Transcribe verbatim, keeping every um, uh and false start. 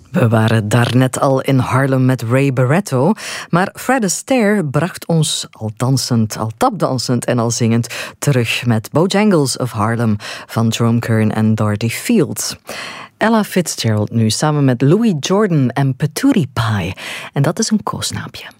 We waren daarnet al in Harlem met Ray Barretto, maar Fred Astaire bracht ons al dansend, al tapdansend en al zingend terug met Bojangles of Harlem van Jerome Kern en Dorothy Fields. Ella Fitzgerald nu samen met Louis Jordan en Patootie Pie. En dat is een koosnaampje.